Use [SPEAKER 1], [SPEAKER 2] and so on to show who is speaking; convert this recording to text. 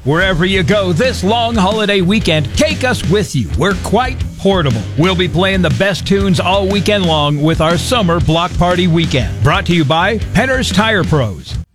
[SPEAKER 1] Wherever you go this long holiday weekend, take us with you. We're quite portable. We'll be playing the best tunes all weekend long with our summer block party weekend. Brought to you by Penner's Tire Pros.